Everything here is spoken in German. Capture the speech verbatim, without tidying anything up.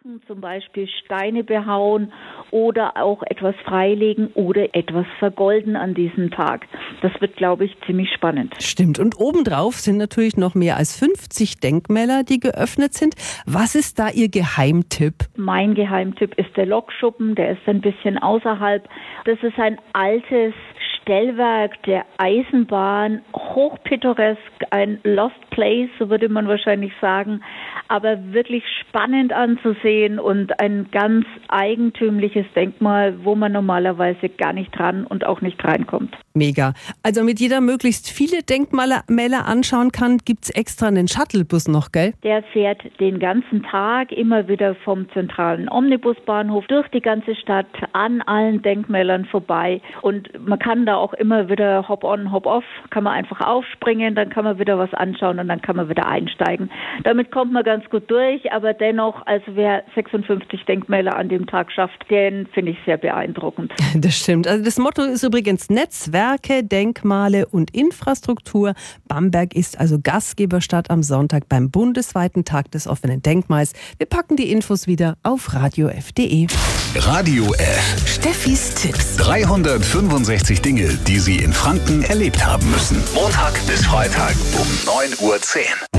zum Beispiel Steine behauen oder auch etwas freilegen oder etwas vergolden an diesem Tag. Das wird, glaube ich, ziemlich spannend. Stimmt. Und obendrauf sind natürlich noch mehr als fünfzig Denkmäler, die geöffnet sind. Was ist da Ihr Geheimtipp? Mein Geheimtipp ist der Lokschuppen. Der ist ein bisschen außerhalb. Das ist ein altes Stellwerk der Eisenbahn, hochpittoresk, ein Lost Place, so würde man wahrscheinlich sagen, aber wirklich spannend anzusehen und ein ganz eigentümliches Denkmal, wo man normalerweise gar nicht dran und auch nicht reinkommt. Mega. Also damit jeder möglichst viele Denkmäler anschauen kann, gibt es extra einen Shuttlebus noch, gell? Der fährt den ganzen Tag immer wieder vom zentralen Omnibusbahnhof durch die ganze Stadt an allen Denkmälern vorbei und man kann da auch immer wieder hop-on, hop-off, kann man einfach aufspringen, dann kann man wieder was anschauen und dann kann man wieder einsteigen. Damit kommt man ganz gut durch, aber dennoch, also wer sechsundfünfzig Denkmäler an dem Tag schafft, den finde ich sehr beeindruckend. Das stimmt. Also das Motto ist übrigens Netzwerke, Denkmale und Infrastruktur. Bamberg ist also Gastgeberstadt am Sonntag beim bundesweiten Tag des offenen Denkmals. Wir packen die Infos wieder auf radio f punkt de. Radio F. Steffis Tipps. dreihundertfünfundsechzig Dinge, die Sie in Franken erlebt haben müssen. Montag bis Freitag um neun Uhr zehn.